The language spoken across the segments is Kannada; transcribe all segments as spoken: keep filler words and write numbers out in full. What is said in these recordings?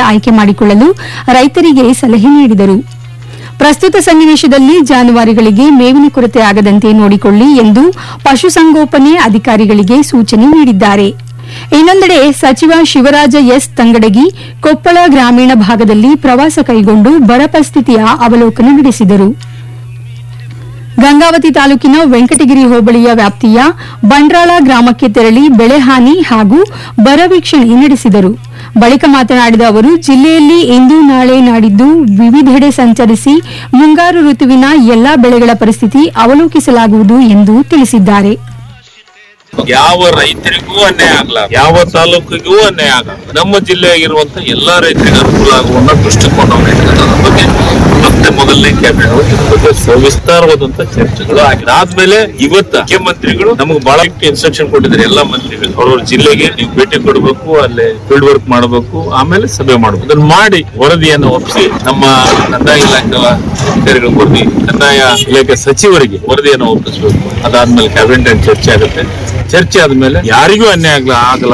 ಆಯ್ಕೆ ಮಾಡಿಕೊಳ್ಳಲು ರೈತರಿಗೆ ಸಲಹೆ ನೀಡಿದರು. ಪ್ರಸ್ತುತ ಸನ್ನಿವೇಶದಲ್ಲಿ ಜಾನುವಾರುಗಳಿಗೆ ಮೇವಿನ ಕೊರತೆ ಆಗದಂತೆ ನೋಡಿಕೊಳ್ಳಿ ಎಂದು ಪಶುಸಂಗೋಪನೆ ಅಧಿಕಾರಿಗಳಿಗೆ ಸೂಚನೆ ನೀಡಿದ್ದಾರೆ. ಇನ್ನೊಂದೆಡೆ ಸಚಿವ ಶಿವರಾಜ ಎಸ್ ತಂಗಡಗಿ ಕೊಪ್ಪಳ ಗ್ರಾಮೀಣ ಭಾಗದಲ್ಲಿ ಪ್ರವಾಸ ಕೈಗೊಂಡು ಬರ ಪರಿಸ್ಥಿತಿಯ ಅವಲೋಕನ ನಡೆಸಿದರು. ಗಂಗಾವತಿ ತಾಲೂಕಿನ ವೆಂಕಟಗಿರಿ ಹೋಬಳಿಯ ವ್ಯಾಪ್ತಿಯ ಬಂಡ್ರಾಳ ಗ್ರಾಮಕ್ಕೆ ತೆರಳಿ ಬೆಳೆ ಹಾನಿ ಹಾಗೂ ಬರ ವೀಕ್ಷಣೆ ನಡೆಸಿದರು. ಬಳಿಕ ಮಾತನಾಡಿದ ಅವರು, ಜಿಲ್ಲೆಯಲ್ಲಿ ಇಂದು ನಾಳೆ ನಾಡಿದ್ದು ವಿವಿಧೆಡೆ ಸಂಚರಿಸಿ ಮುಂಗಾರು ಋತುವಿನ ಎಲ್ಲಾ ಬೆಳೆಗಳ ಪರಿಸ್ಥಿತಿ ಅವಲೋಕಿಸಲಾಗುವುದು ಎಂದು ತಿಳಿಸಿದ್ದಾರೆ. ಯಾವ ರೈತರಿಗೂ ಅನ್ಯಾಯ ಆಗಲ್ಲ, ಯಾವ ತಾಲೂಕಿಗೂ ಅನ್ಯಾಯ ಆಗಲ್ಲ. ನಮ್ಮ ಜಿಲ್ಲೆಯಾಗಿರುವಂತ ಎಲ್ಲಾ ರೈತರಿಗೆ ಅನುಕೂಲ ಆಗುವಂತ ದೃಷ್ಟಿಕೋನವನ್ನು ಇಟ್ಕೊಂಡ ಬಗ್ಗೆ ಮತ್ತೆ ಮೊದಲನೇ ಕ್ಯಾಬಿನೆಟ್ ಬಗ್ಗೆ ಸವಿಸ್ತಾರವಾದಂತ ಚರ್ಚೆಗಳು ಆಗಿದೆ. ಆದ್ಮೇಲೆ ಇವತ್ತ ಮುಖ್ಯಮಂತ್ರಿಗಳು ನಮಗೆ ಬಹಳ ಇನ್ಸ್ಟ್ರಕ್ಷನ್ ಕೊಟ್ಟಿದ್ದಾರೆ. ಎಲ್ಲಾ ಮಂತ್ರಿಗಳು ಅವ್ರವ್ರ ಜಿಲ್ಲೆಗೆ ನೀವು ಭೇಟಿ ಕೊಡಬೇಕು, ಅಲ್ಲೇ ಫೀಲ್ಡ್ ವರ್ಕ್ ಮಾಡಬೇಕು, ಆಮೇಲೆ ಸಭೆ ಮಾಡಬೇಕು. ಅದನ್ನ ಮಾಡಿ ವರದಿಯನ್ನು ಒಪ್ಪಿಸಿ ನಮ್ಮ ಕಂದಾಯ ಇಲಾಖೆ ಅಧಿಕಾರಿಗಳು ವರದಿ, ಕಂದಾಯ ಇಲಾಖೆ ಸಚಿವರಿಗೆ ವರದಿಯನ್ನು ಒಪ್ಪಿಸಬೇಕು. ಅದಾದ್ಮೇಲೆ ಕ್ಯಾಬಿನೆಟ್ ಚರ್ಚೆ ಆಗುತ್ತೆ. ಚರ್ಚೆ ಆದ್ಮೇಲೆ ಯಾರಿಗೂ ಅನ್ಯಾಯ ಆಗಲ್ಲ.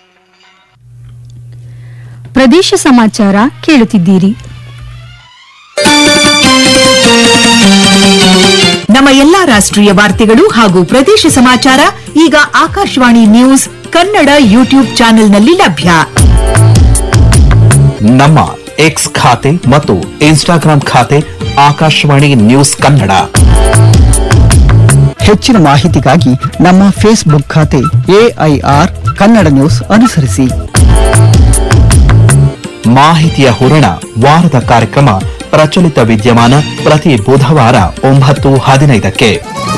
ಪ್ರದೇಶ ಸಮಾಚಾರ ಕೇಳುತ್ತಿದ್ದೀರಿ. ನಮ್ಮ ಎಲ್ಲಾ ರಾಷ್ಟ್ರೀಯ ವಾರ್ತೆಗಳು ಹಾಗೂ ಪ್ರದೇಶ ಸಮಾಚಾರ ಈಗ ಆಕಾಶವಾಣಿ ನ್ಯೂಸ್ ಕನ್ನಡ ಯೂಟ್ಯೂಬ್ ಚಾನೆಲ್ನಲ್ಲಿ ಲಭ್ಯ. ನಮ್ಮ ಎಕ್ಸ್ ಖಾತೆ ಮತ್ತು ಇನ್ಸ್ಟಾಗ್ರಾಂ ಖಾತೆ ಆಕಾಶವಾಣಿ ನ್ಯೂಸ್ ಕನ್ನಡ. ಹೆಚ್ಚಿನ ಮಾಹಿತಿಗಾಗಿ ನಮ್ಮ ಫೇಸ್ಬುಕ್ ಖಾತೆ ಎಐಆರ್ ಕನ್ನಡ ನ್ಯೂಸ್ ಅನುಸರಿಸಿ. ಮಾಹಿತಿಯ ಹೂರಣ ವಾರದ ಕಾರ್ಯಕ್ರಮ ಪ್ರಚಲಿತ ವಿದ್ಯಮಾನ ಪ್ರತಿ ಬುಧವಾರ ಒಂಬತ್ತು ಹದಿನೈದಕ್ಕೆ.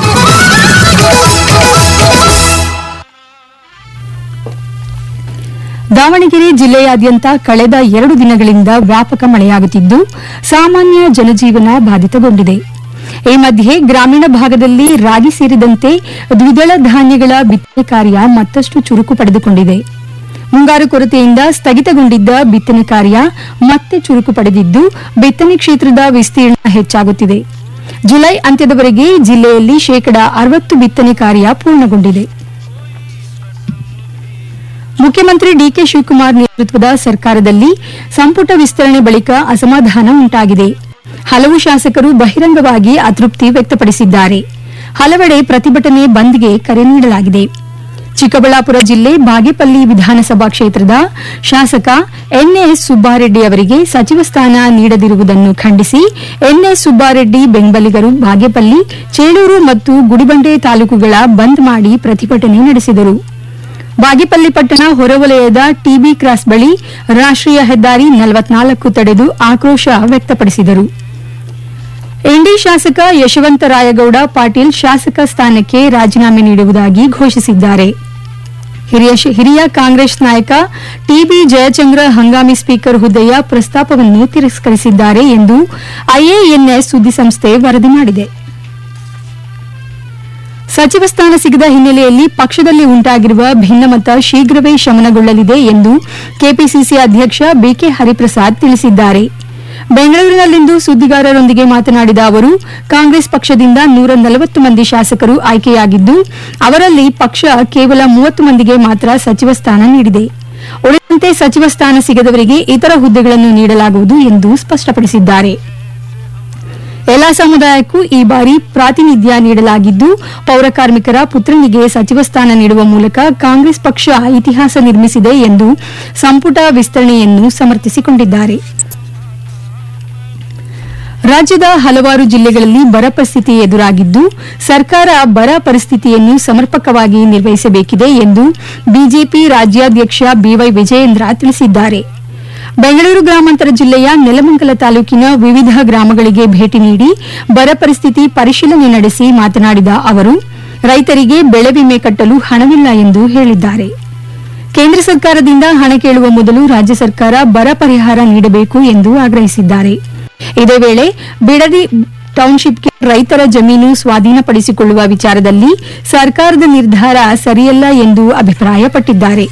ದಾವಣಗೆರೆ ಜಿಲ್ಲೆಯಾದ್ಯಂತ ಕಳೆದ ಎರಡು ದಿನಗಳಿಂದ ವ್ಯಾಪಕ ಮಳೆಯಾಗುತ್ತಿದ್ದು ಸಾಮಾನ್ಯ ಜನಜೀವನ ಬಾಧಿತಗೊಂಡಿದೆ. ಈ ಮಧ್ಯೆ ಗ್ರಾಮೀಣ ಭಾಗದಲ್ಲಿ ರಾಗಿ ಸೇರಿದಂತೆ ದ್ವಿದಳ ಧಾನ್ಯಗಳ ಬಿತ್ತನೆ ಕಾರ್ಯ ಮತ್ತಷ್ಟು ಚುರುಕು ಪಡೆದುಕೊಂಡಿದೆ. ಮುಂಗಾರು ಕೊರತೆಯಿಂದ ಸ್ಥಗಿತಗೊಂಡಿದ್ದ ಬಿತ್ತನೆ ಕಾರ್ಯ ಮತ್ತೆ ಚುರುಕು ಪಡೆದಿದ್ದು ಬಿತ್ತನೆ ಕ್ಷೇತ್ರದ ವಿಸ್ತೀರ್ಣ ಹೆಚ್ಚಾಗುತ್ತಿದೆ. ಜುಲೈ ಅಂತ್ಯದವರೆಗೆ ಜಿಲ್ಲೆಯಲ್ಲಿ ಶೇಕಡಾ ಅರವತ್ತು ಬಿತ್ತನೆ ಕಾರ್ಯ ಪೂರ್ಣಗೊಂಡಿದೆ. ಮುಖ್ಯಮಂತ್ರಿ ಡಿಕೆ ಶಿವಕುಮಾರ್ ನೇತೃತ್ವದ ಸರ್ಕಾರದಲ್ಲಿ ಸಂಪುಟ ವಿಸ್ತರಣೆ ಬಳಿಕ ಅಸಮಾಧಾನ ಉಂಟಾಗಿದೆ. ಹಲವು ಶಾಸಕರು ಬಹಿರಂಗವಾಗಿ ಅತೃಪ್ತಿ ವ್ಯಕ್ತಪಡಿಸಿದ್ದಾರೆ. ಹಲವೆಡೆ ಪ್ರತಿಭಟನೆ ಬಂದ್ಗೆ ಕರೆ ನೀಡಲಾಗಿದೆ. ಚಿಕ್ಕಬಳ್ಳಾಪುರ ಜಿಲ್ಲೆ ಬಾಗೇಪಲ್ಲಿ ವಿಧಾನಸಭಾ ಕ್ಷೇತ್ರದ ಶಾಸಕ ಎನ್ಎಸ್ ಸುಬ್ಬಾರೆಡ್ಡಿ ಅವರಿಗೆ ಸಚಿವ ಸ್ಥಾನ ನೀಡದಿರುವುದನ್ನು ಖಂಡಿಸಿ ಎನ್ಎಸ್ ಸುಬ್ಬಾರೆಡ್ಡಿ ಬೆಂಬಲಿಗರು ಬಾಗೇಪಲ್ಲಿ, ಚೇಳೂರು ಮತ್ತು ಗುಡಿಬಂಡೆ ತಾಲೂಕುಗಳ ಬಂದ್ ಮಾಡಿ ಪ್ರತಿಭಟನೆ ನಡೆಸಿದರು. ಬಾಗೇಪಲ್ಲಿ ಪಟ್ಟಣ ಹೊರವಲಯದ ಟಿಬಿ ಕ್ರಾಸ್ ಬಳಿ ರಾಷ್ಟ್ರೀಯ ಹೆದ್ದಾರಿ ನಲವತ್ನಾಲ್ಕು ತಡೆದು ಆಕ್ರೋಶ ವ್ಯಕ್ತಪಡಿಸಿದರು. ಇಂಡಿ ಶಾಸಕ ಯಶವಂತರಾಯಗೌಡ ಪಾಟೀಲ್ ಶಾಸಕ ಸ್ಥಾನಕ್ಕೆ ರಾಜೀನಾಮೆ ನೀಡುವುದಾಗಿ ಘೋಷಿಸಿದ್ದಾರೆ. ಹಿರಿಯ ಕಾಂಗ್ರೆಸ್ ನಾಯಕ ಟಿಬಿ ಜಯಚಂದ್ರ ಹಂಗಾಮಿ ಸ್ಪೀಕರ್ ಹುದ್ದೆಯ ಪ್ರಸ್ತಾಪವನ್ನು ತಿರಸ್ಕರಿಸಿದ್ದಾರೆ ಎಂದು ಐಎಎನ್ಎಸ್ ಸುದ್ದಿಸಂಸ್ಥೆ ವರದಿ ಮಾಡಿದೆ. ಸಚಿವ ಸ್ಥಾನ ಸಿಗದ ಹಿನ್ನೆಲೆಯಲ್ಲಿ ಪಕ್ಷದಲ್ಲಿ ಉಂಟಾಗಿರುವ ಭಿನ್ನಮತ ಶೀಘ್ರವೇ ಶಮನಗೊಳ್ಳಲಿದೆ ಎಂದು ಕೆಪಿಸಿಸಿ ಅಧ್ಯಕ್ಷ ಬಿಕೆ ಹರಿಪ್ರಸಾದ್ ತಿಳಿಸಿದ್ದಾರೆ. ಬೆಂಗಳೂರಿನಲ್ಲಿಂದು ಸುದ್ದಿಗಾರರೊಂದಿಗೆ ಮಾತನಾಡಿದ ಅವರು, ಕಾಂಗ್ರೆಸ್ ಪಕ್ಷದಿಂದ ನೂರ ನಲವತ್ತು ಮಂದಿ ಶಾಸಕರು ಆಯ್ಕೆಯಾಗಿದ್ದು ಅವರಲ್ಲಿ ಪಕ್ಷ ಕೇವಲ ಮೂವತ್ತು ಮಂದಿಗೆ ಮಾತ್ರ ಸಚಿವ ಸ್ಥಾನ ನೀಡಿದೆ. ಉಳಿದಂತೆ ಸಚಿವ ಸ್ಥಾನ ಸಿಗದವರಿಗೆ ಇತರ ಹುದ್ದೆಗಳನ್ನು ನೀಡಲಾಗುವುದು ಎಂದು ಸ್ಪಷ್ಟಪಡಿಸಿದ್ದಾರೆ. ಎಲ್ಲಾ ಸಮುದಾಯಕ್ಕೂ ಈ ಬಾರಿ ಪ್ರಾತಿನಿಧ್ಯ ನೀಡಲಾಗಿದ್ದು ಪೌರಕಾರ್ಮಿಕರ ಪುತ್ರನಿಗೆ ಸಚಿವ ಸ್ಥಾನ ನೀಡುವ ಮೂಲಕ ಕಾಂಗ್ರೆಸ್ ಪಕ್ಷ ಇತಿಹಾಸ ನಿರ್ಮಿಸಿದೆ ಎಂದು ಸಂಪುಟ ವಿಸ್ತರಣೆಯನ್ನು ಸಮರ್ಥಿಸಿಕೊಂಡಿದ್ದಾರೆ. ರಾಜ್ಯದ ಹಲವಾರು ಜಿಲ್ಲೆಗಳಲ್ಲಿ ಬರ ಪರಿಸ್ಥಿತಿ ಎದುರಾಗಿದ್ದು ಸರ್ಕಾರ ಬರ ಪರಿಸ್ಥಿತಿಯನ್ನು ಸಮರ್ಪಕವಾಗಿ ನಿರ್ವಹಿಸಬೇಕಿದೆ ಎಂದು ಬಿಜೆಪಿ ರಾಜ್ಯಾಧ್ಯಕ್ಷ ಬಿವೈ ವಿಜಯೇಂದ್ರ ತಿಳಿಸಿದ್ದಾರೆ. ಬೆಂಗಳೂರು ಗ್ರಾಮಾಂತರ ಜಿಲ್ಲೆಯ ನೆಲಮಂಗಲ ತಾಲೂಕಿನ ವಿವಿಧ ಗ್ರಾಮಗಳಿಗೆ ಭೇಟಿ ನೀಡಿ ಬರ ಪರಿಸ್ಥಿತಿ ಪರಿಶೀಲನೆ ನಡೆಸಿ ಮಾತನಾಡಿದ ಅವರು, ರೈತರಿಗೆ ಬೆಳೆ ವಿಮೆ ಕಟ್ಟಲು ಹಣವಿಲ್ಲ ಎಂದು ಹೇಳಿದ್ದಾರೆ. ಕೇಂದ್ರ ಸರ್ಕಾರದಿಂದ ಹಣ ಕೇಳುವ ಮೊದಲು ರಾಜ್ಯ ಸರ್ಕಾರ ಬರ ಪರಿಹಾರ ನೀಡಬೇಕು ಎಂದು ಆಗ್ರಹಿಸಿದ್ದಾರೆ. ಇದೇ ವೇಳೆ ಬಿಡದಿ ಟೌನ್ಶಿಪ್ಗೆ ರೈತರ ಜಮೀನು ಸ್ವಾಧೀನಪಡಿಸಿಕೊಳ್ಳುವ ವಿಚಾರದಲ್ಲಿ ಸರ್ಕಾರದ ನಿರ್ಧಾರ ಸರಿಯಲ್ಲ ಎಂದು ಅಭಿಪ್ರಾಯಪಟ್ಟಿದ್ದಾರೆ.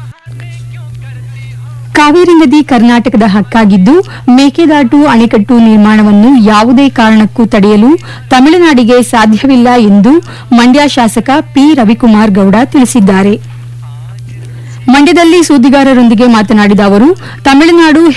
ಕಾವೇರಿ ನದಿ ಕರ್ನಾಟಕದ ಹಕ್ಕಾಗಿದ್ದು ಮೇಕೆದಾಟು ಅಣೆಕಟ್ಟು ನಿರ್ಮಾಣವನ್ನು ಯಾವುದೇ ಕಾರಣಕ್ಕೂ ತಡೆಯಲು ತಮಿಳುನಾಡಿಗೆ ಸಾಧ್ಯವಿಲ್ಲ ಎಂದು ಮಂಡ್ಯ ಶಾಸಕ ಪಿ ರವಿಕುಮಾರ್ ಗೌಡ ತಿಳಿಸಿದ್ದಾರೆ. ಮಂಡ್ಯದಲ್ಲಿ ಸುದ್ದಿಗಾರರೊಂದಿಗೆ ಮಾತನಾಡಿದ ಅವರು, ತಮಿಳುನಾಡು